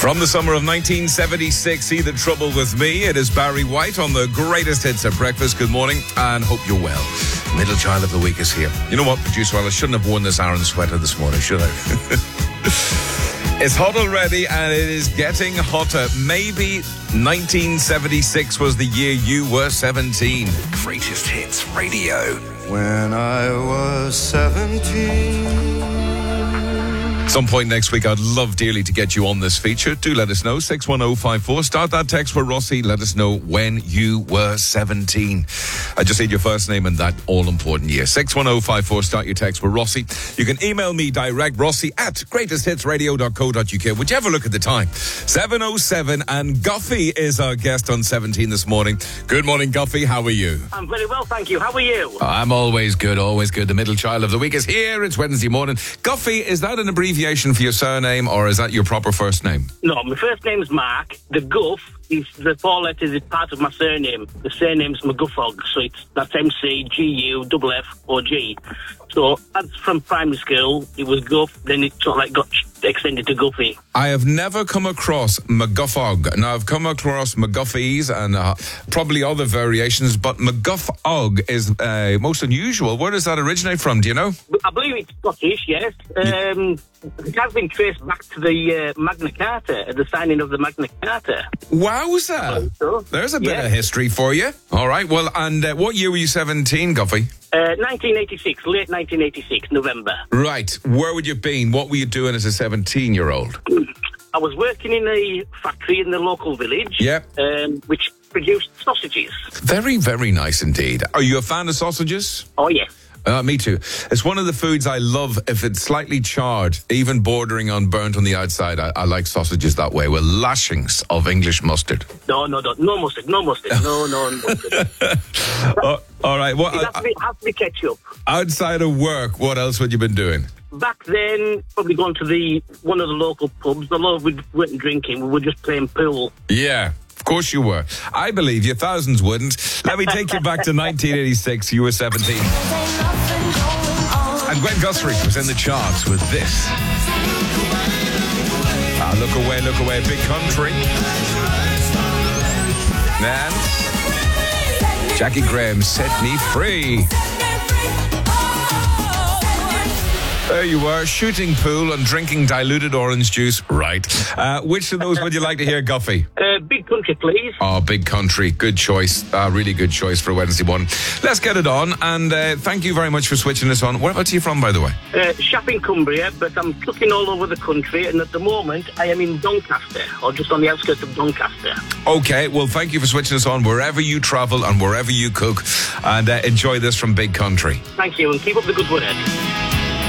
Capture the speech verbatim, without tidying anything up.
From the summer of nineteen seventy-six, See the Trouble with Me. It is Barry White on the greatest hits at breakfast. Good morning and hope you're well. Middle child of the week is here. You know what, producer? Well, I shouldn't have worn this Aaron sweater this morning, should I? It's hot already and it is getting hotter. Maybe nineteen seventy-six was the year you were seventeen. Greatest Hits Radio. When I was seventeen. Some point next week, I'd love dearly to get you on this feature. Do let us know. six one oh five four. Start that text for Rossi. Let us know when you were seventeen. I just need your first name and that all-important year. six one oh five four. Start your text for Rossi. You can email me direct, Rossi at greatest hits radio dot co dot uk. Whichever look at the time. seven oh seven. And Guffy is our guest on seventeen this morning. Good morning, Guffy. How are you? I'm very well, thank you. How are you? I'm always good, always good. The middle child of the week is here. It's Wednesday morning. Guffy, is that an abbreviation for your surname, or is that your proper first name? No, my first name's Mark. The Guff is the four letters is part of my surname. The surname's McGuffog, so it's that's M C G U F F O G. So as from primary school, it was Guff. Then it sort of like got extended to Guffy. I have never come across McGuffog. Now I've come across McGuffies and uh, probably other variations, but McGuffog is uh, most unusual. Where does that originate from? Do you know? I believe it's Scottish. Yes. Um, it has been traced back to the uh, Magna Carta, the signing of the Magna Carta. Wowza! So, There's a bit yeah. of history for you. All right. Well, and uh, what year were you seventeen, Guffy? Uh, nineteen eighty-six, late nineteen eighty-six, November. Right. Where would you have been? What were you doing as a seventeen-year-old? I was working in a factory in the local village, Yep. um, which produced sausages. Very, very nice indeed. Are you a fan of sausages? Oh, yes. Uh, me too. It's one of the foods I love if it's slightly charred, even bordering on burnt on the outside. I, I like sausages that way with lashings of English mustard. No, no, no, no mustard, no mustard, no, no mustard. Oh, all right. What, It has to be, has to be ketchup. outside of work, what else would you been doing? Back then, probably going to the one of the local pubs. Although we weren't drinking, we were just playing pool. Yeah. Of course you were. I believe you. Thousands wouldn't. Let me take you back to nineteen eighty-six. You were seventeen. And Gwen Guthrie was in the charts with this. Ah, look away, look away, Big Country. And Jackie Graham, Set Me Free. There you were, shooting pool and drinking diluted orange juice. Right. Uh, which of those would you like to hear, Guffy? Uh, Big Country, please. Oh, Big Country. Good choice. Uh, really good choice for a Wednesday morning. Let's get it on. And uh, thank you very much for switching this on. Whereabouts are you from, by the way? Uh, Shap in Cumbria, but I'm looking all over the country, and at the moment I am in Doncaster, or just on the outskirts of Doncaster. Okay, well, thank you for switching us on wherever you travel and wherever you cook. And uh, enjoy this from Big Country. Thank you, and keep up the good work.